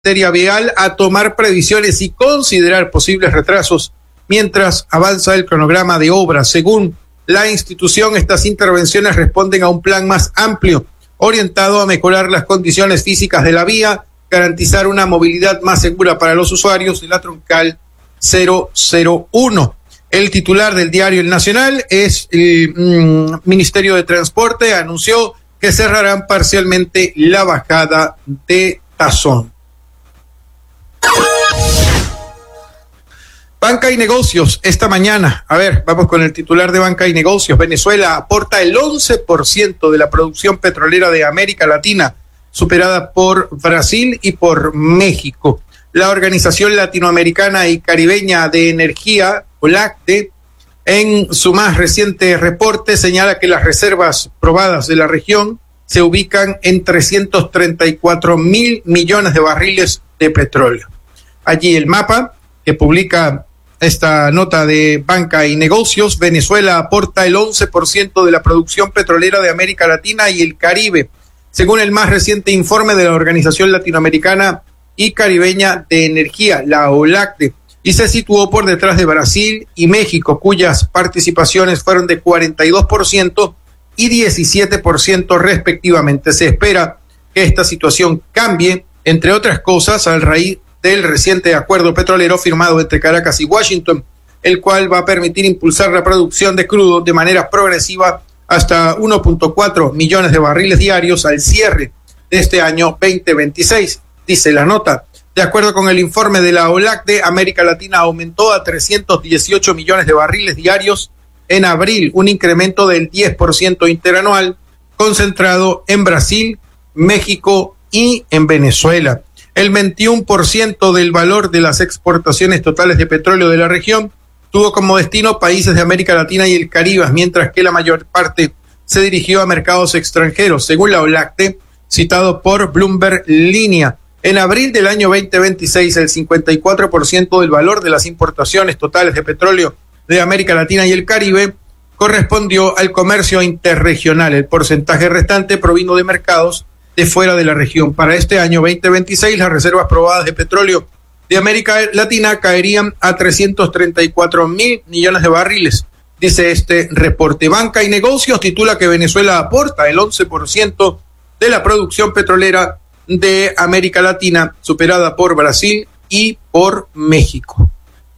materia vial a tomar previsiones y considerar posibles retrasos mientras avanza el cronograma de obras. Según la institución, estas intervenciones responden a un plan más amplio, orientado a mejorar las condiciones físicas de la vía, garantizar una movilidad más segura para los usuarios de la troncal 001. El titular del diario El Nacional es el Ministerio de Transporte, anunció que cerrarán parcialmente la bajada de Tazón. Banca y Negocios, esta mañana, vamos con el titular de Banca y Negocios. Venezuela aporta el 11% de la producción petrolera de América Latina, superada por Brasil y por México. La Organización Latinoamericana y Caribeña de Energía, OLACDE, en su más reciente reporte señala que las reservas probadas de la región se ubican en 334.000 millones de barriles de petróleo. Allí el mapa que publica esta nota de Banca y Negocios. Venezuela aporta el 11% de la producción petrolera de América Latina y el Caribe, según el más reciente informe de la Organización Latinoamericana y Caribeña de Energía, la OLACDE, y se situó por detrás de Brasil y México, cuyas participaciones fueron de 42% y 17% respectivamente. Se espera que esta situación cambie, entre otras cosas, a raíz del reciente acuerdo petrolero firmado entre Caracas y Washington, el cual va a permitir impulsar la producción de crudo de manera progresiva hasta 1.4 millones de barriles diarios al cierre de este año 2026, dice la nota. De acuerdo con el informe de la OLACDE, América Latina aumentó a 318 millones de barriles diarios en abril, un incremento del 10% interanual, concentrado en Brasil, México y en Venezuela. El 21% del valor de las exportaciones totales de petróleo de la región tuvo como destino países de América Latina y el Caribe, mientras que la mayor parte se dirigió a mercados extranjeros, según la OLACDE, citado por Bloomberg Línea. En abril del año 2026, el 54% del valor de las importaciones totales de petróleo de América Latina y el Caribe correspondió al comercio interregional. El porcentaje restante provino de mercados de fuera de la región. Para este año 2026, las reservas probadas de petróleo de América Latina caerían a 334.000 millones de barriles, dice este reporte. Banca y Negocios titula que Venezuela aporta el 11% de la producción petrolera de América Latina, superada por Brasil y por México.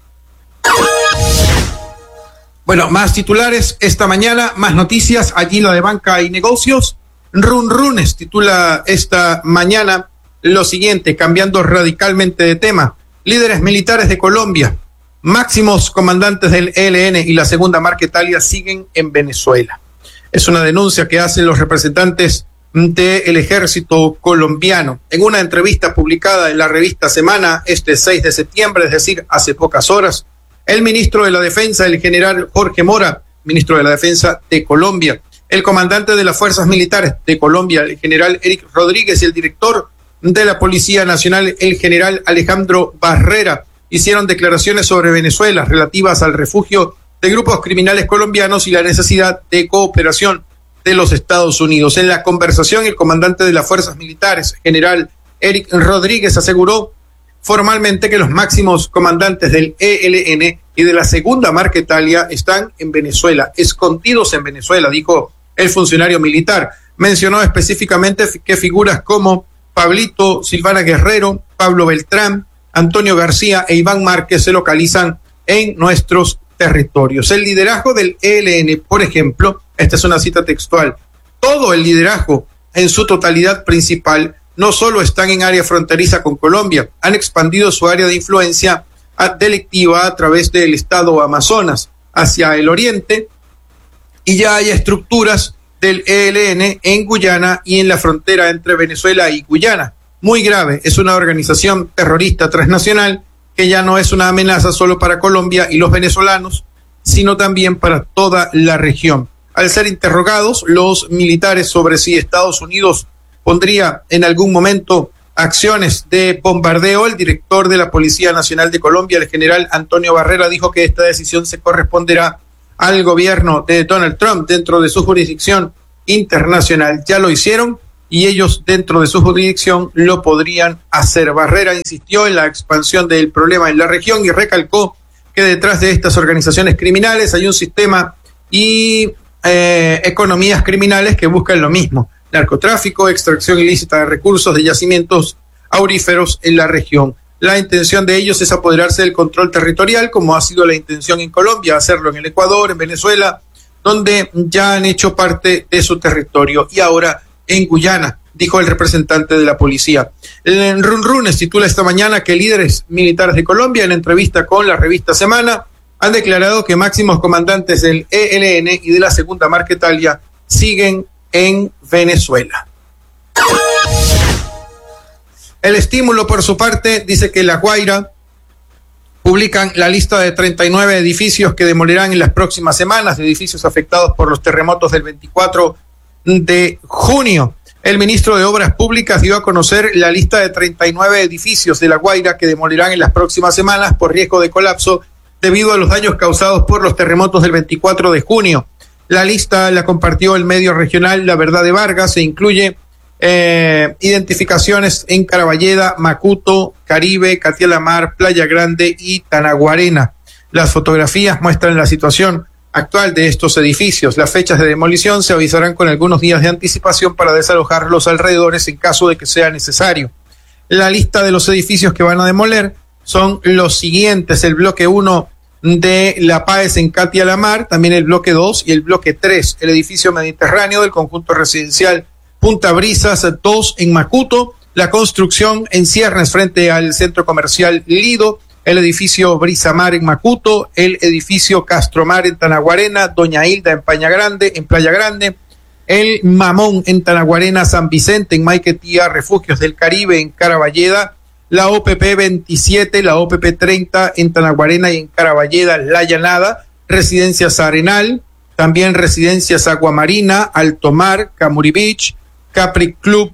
Bueno, más titulares esta mañana, más noticias, allí la de Banca y Negocios. Runrunes titula esta mañana lo siguiente, cambiando radicalmente de tema. Líderes militares de Colombia, máximos comandantes del ELN y la segunda Marquetalia siguen en Venezuela. Es una denuncia que hacen los representantes del ejército colombiano. En una entrevista publicada en la revista Semana este 6 de septiembre, es decir, hace pocas horas, el ministro de la Defensa, el general Jorge Mora, ministro de la Defensa de Colombia, el comandante de las Fuerzas Militares de Colombia, el general Eric Rodríguez, y el director de la Policía Nacional, el general Alejandro Barrera, hicieron declaraciones sobre Venezuela relativas al refugio de grupos criminales colombianos y la necesidad de cooperación de los Estados Unidos. En la conversación, el comandante de las Fuerzas Militares, general Eric Rodríguez, aseguró formalmente que los máximos comandantes del ELN y de la segunda Marquetalia están en Venezuela, escondidos en Venezuela, dijo el funcionario militar. Mencionó específicamente que figuras como Pablito Silvana Guerrero, Pablo Beltrán, Antonio García e Iván Márquez se localizan en nuestros territorios. El liderazgo del ELN, por ejemplo, esta es una cita textual, todo el liderazgo en su totalidad principal no solo están en área fronteriza con Colombia, han expandido su área de influencia delictiva a través del estado Amazonas hacia el oriente, y ya hay estructuras del ELN en Guyana y en la frontera entre Venezuela y Guyana. Muy grave, es una organización terrorista transnacional que ya no es una amenaza solo para Colombia y los venezolanos, sino también para toda la región. Al ser interrogados los militares sobre si Estados Unidos pondría en algún momento acciones de bombardeo, el director de la Policía Nacional de Colombia, el general Antonio Barrera, dijo que esta decisión se corresponderá al gobierno de Donald Trump dentro de su jurisdicción internacional. Ya lo hicieron y ellos dentro de su jurisdicción lo podrían hacer. Barrera insistió en la expansión del problema en la región y recalcó que detrás de estas organizaciones criminales hay un sistema y economías criminales que buscan lo mismo: narcotráfico, extracción ilícita de recursos de yacimientos auríferos en la región. La intención de ellos es apoderarse del control territorial, como ha sido la intención en Colombia, hacerlo en el Ecuador, en Venezuela, donde ya han hecho parte de su territorio, y ahora en Guyana, dijo el representante de la policía. El Run Runes titula esta mañana que líderes militares de Colombia, en entrevista con la revista Semana, han declarado que máximos comandantes del ELN y de la Segunda Marquetalia siguen en Venezuela. El Estímulo, por su parte, dice que La Guaira publican la lista de 39 edificios que demolirán en las próximas semanas, edificios afectados por los terremotos del 24 de junio. El ministro de Obras Públicas dio a conocer la lista de 39 edificios de La Guaira que demolirán en las próximas semanas por riesgo de colapso debido a los daños causados por los terremotos del 24 de junio. La lista la compartió el medio regional La Verdad de Vargas e incluye identificaciones en Caraballeda, Macuto, Caribe, Catialamar, Playa Grande y Tanaguarena. Las fotografías muestran la situación actual de estos edificios. Las fechas de demolición se avisarán con algunos días de anticipación para desalojar los alrededores en caso de que sea necesario. La lista de los edificios que van a demoler son los siguientes: el bloque 1 de La Páez en Catialamar, también el bloque 2 y el bloque 3, el edificio Mediterráneo del conjunto residencial Punta Brisas 2 en Macuto, la construcción en ciernes frente al centro comercial Lido, el edificio Brisamar en Macuto, el edificio Castromar en Tanaguarena, Doña Hilda en Playa Grande, el Mamón en Tanaguarena, San Vicente en Maiquetía, Refugios del Caribe en Caraballeda, la OPP 27, la OPP 30 en Tanaguarena y en Caraballeda, La Llanada, Residencias Arenal, también Residencias Aguamarina, Alto Mar, Camuri Beach, Capri Club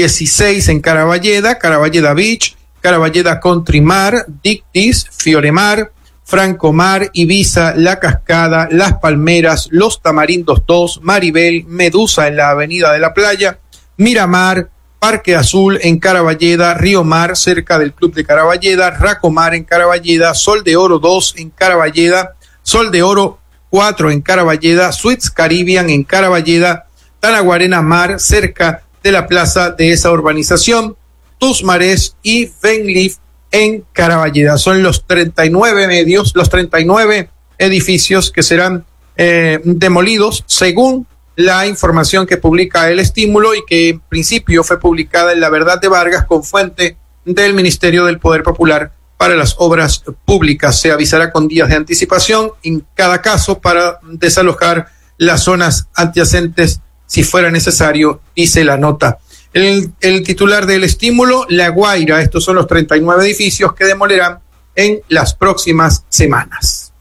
16 en Caraballeda, Caraballeda Beach, Caraballeda Country Mar, Dictis, Fioremar, Francomar, Ibiza, La Cascada, Las Palmeras, Los Tamarindos 2, Maribel, Medusa en la Avenida de la Playa, Miramar, Parque Azul en Caraballeda, Río Mar cerca del Club de Caraballeda, Racomar en Caraballeda, Sol de Oro 2 en Caraballeda, Sol de Oro 4 en Caraballeda, Suites Caribbean en Caraballeda, Tanaguarena Mar cerca de la plaza de esa urbanización, Tus Mares y Benlif en Caraballeda. Son los 39 edificios que serán demolidos según la información que publica El Estímulo y que en principio fue publicada en La Verdad de Vargas con fuente del Ministerio del Poder Popular para las Obras Públicas. Se avisará con días de anticipación en cada caso para desalojar las zonas adyacentes si fuera necesario, dice la nota. El titular del Estímulo, La Guaira, estos son los 39 edificios que demolerán en las próximas semanas.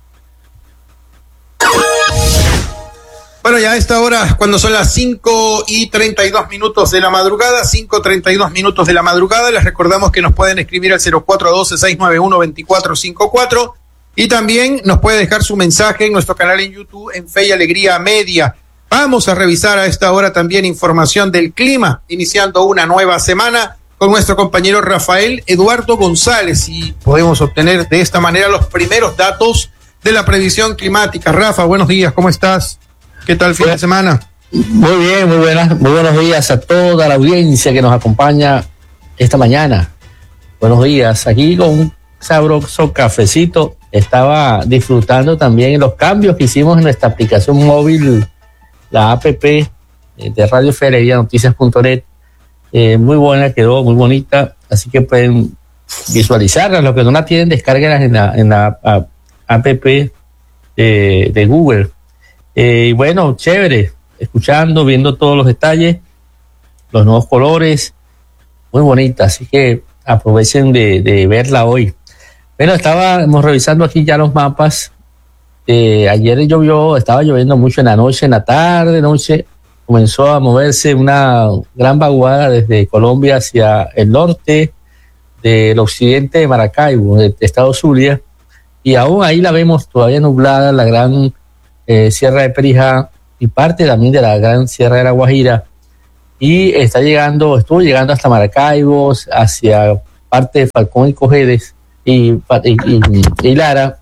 Bueno, ya a esta hora, cuando son las 5:32 de la madrugada, 5:32 de la madrugada, les recordamos que nos pueden escribir al 0412-691-2454 y también nos puede dejar su mensaje en nuestro canal en YouTube en Fe y Alegría Media. Vamos a revisar a esta hora también información del clima, iniciando una nueva semana con nuestro compañero Rafael Eduardo González, y podemos obtener de esta manera los primeros datos de la previsión climática. Rafa, buenos días, ¿cómo estás? ¿Qué tal el fin de semana? Muy bien, muy buenos días a toda la audiencia que nos acompaña esta mañana. Buenos días, aquí con un sabroso cafecito. Estaba disfrutando también los cambios que hicimos en nuestra aplicación móvil, la app de Radio Fe y Alegría Noticias.net. Muy buena, quedó muy bonita, así que pueden visualizarlas. Los que no la tienen, descárguenlas en la app de Google. Y bueno, chévere, escuchando, viendo todos los detalles, los nuevos colores, muy bonita, así que aprovechen de verla hoy. Bueno, estábamos revisando aquí ya los mapas. Ayer estaba lloviendo mucho en la noche, en la tarde, noche, comenzó a moverse una gran vaguada desde Colombia hacia el norte del occidente de Maracaibo, de estado Zulia, y aún ahí la vemos todavía nublada, la gran Sierra de Perijá y parte también de la gran Sierra de la Guajira. y estuvo llegando hasta Maracaibo, hacia parte de Falcón y Cojedes y Lara,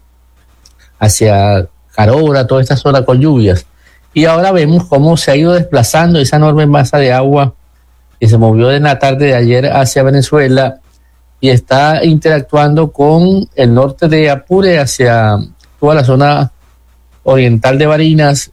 hacia Carora, toda esta zona con lluvias. Y ahora vemos cómo se ha ido desplazando esa enorme masa de agua que se movió en la tarde de ayer hacia Venezuela y está interactuando con el norte de Apure hacia toda la zona oriental de Barinas,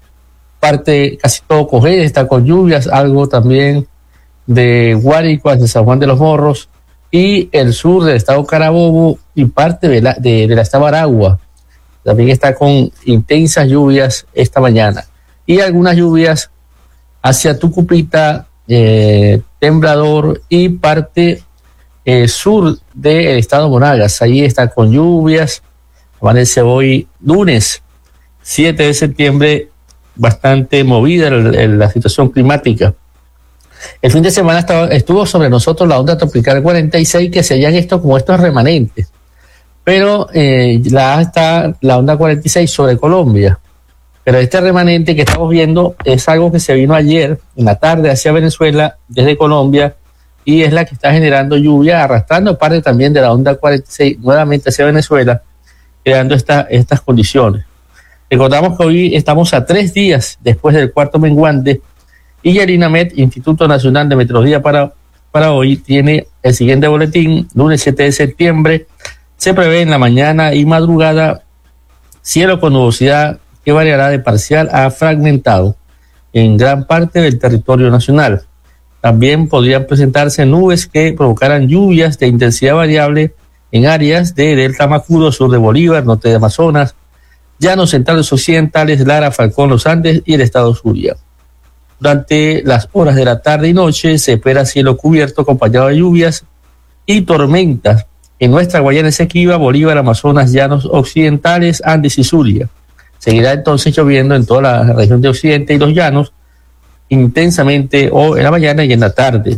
casi todo Cojedes está con lluvias, algo también de Guárico hacia San Juan de los Morros, y el sur del estado Carabobo y parte del estado Aragua también está con intensas lluvias esta mañana, y algunas lluvias hacia Tucupita, Temblador y parte sur del estado Monagas. Ahí está con lluvias. Amanece hoy lunes 7 de septiembre bastante movida la situación climática. El fin de semana estuvo sobre nosotros la onda tropical 46, que se hallan como estos remanentes, pero está la onda 46 sobre Colombia, pero este remanente que estamos viendo es algo que se vino ayer en la tarde hacia Venezuela desde Colombia, y es la que está generando lluvia, arrastrando parte también de la onda 46 nuevamente hacia Venezuela, creando estas condiciones. Recordamos que hoy estamos a 3 días después del cuarto menguante, y el INAMET, Instituto Nacional de Meteorología, para hoy tiene el siguiente boletín. Lunes 7 de septiembre se prevé en la mañana y madrugada cielo con nubosidad que variará de parcial a fragmentado en gran parte del territorio nacional. También podrían presentarse nubes que provocaran lluvias de intensidad variable en áreas de Delta Macuro, sur de Bolívar, norte de Amazonas, llanos centrales occidentales, Lara, Falcón, Los Andes y el estado Zulia. Durante las horas de la tarde y noche se espera cielo cubierto acompañado de lluvias y tormentas en nuestra Guayana Esequiba, Bolívar, Amazonas, llanos occidentales, Andes y Zulia. Seguirá entonces lloviendo en toda la región de Occidente y los llanos intensamente en la mañana y en la tarde.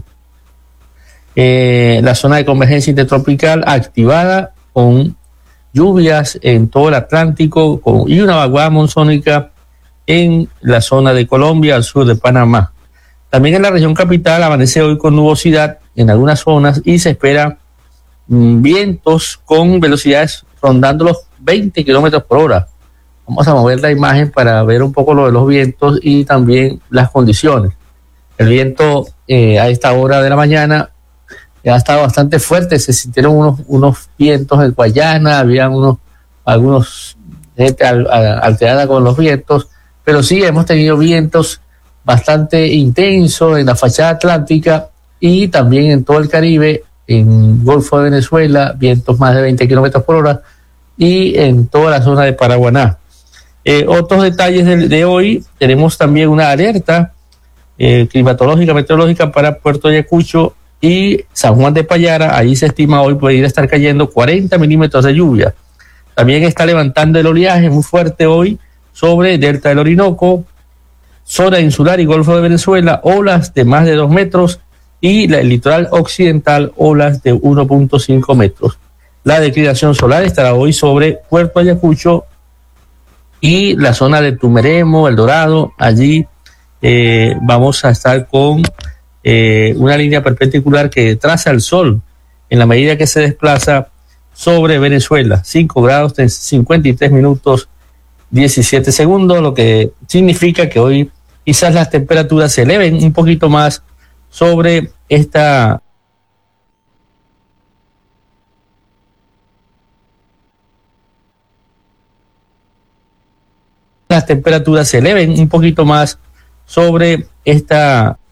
La zona de convergencia intertropical activada con lluvias en todo el Atlántico y una vaguada monzónica en la zona de Colombia, al sur de Panamá. También en la región capital amanece hoy con nubosidad en algunas zonas y se espera vientos con velocidades rondando los 20 kilómetros por hora. Vamos a mover la imagen para ver un poco lo de los vientos y también las condiciones. El viento a esta hora de la mañana ha estado bastante fuerte, se sintieron unos vientos en Guayana, había algunos gente alterada con los vientos, pero sí hemos tenido vientos bastante intensos en la fachada atlántica y también en todo el Caribe, en Golfo de Venezuela, vientos más de 20 kilómetros por hora, y en toda la zona de Paraguaná. Otros detalles de hoy: tenemos también una alerta climatológica, meteorológica para Puerto Ayacucho y San Juan de Payara. Allí se estima hoy poder estar cayendo 40 milímetros de lluvia. También está levantando el oleaje muy fuerte hoy sobre Delta del Orinoco, zona insular y Golfo de Venezuela, olas de más de 2 metros, y el litoral occidental, olas de 1.5 metros. La declinación solar estará hoy sobre Puerto Ayacucho y la zona de Tumeremo, El Dorado. Allí vamos a estar con una línea perpendicular que traza el sol en la medida que se desplaza sobre Venezuela. 5 grados, 53 minutos, 17 segundos, lo que significa que hoy quizás las temperaturas se eleven un poquito más sobre esta